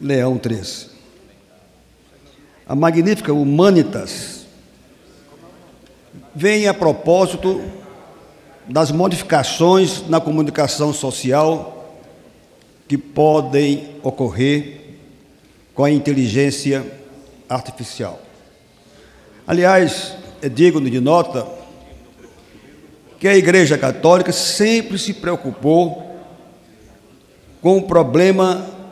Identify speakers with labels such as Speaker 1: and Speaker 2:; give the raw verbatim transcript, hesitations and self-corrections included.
Speaker 1: Leão treze. A magnífica Humanitas vem a propósito das modificações na comunicação social que podem ocorrer com a inteligência artificial. Aliás, é digno de nota que a Igreja Católica sempre se preocupou com o problema